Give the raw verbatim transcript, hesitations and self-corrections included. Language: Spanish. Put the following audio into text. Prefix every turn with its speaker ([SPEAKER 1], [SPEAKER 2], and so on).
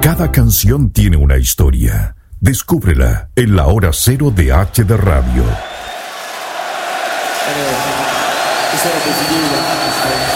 [SPEAKER 1] Cada canción tiene una historia. Descúbrela en la hora cero de H D Radio.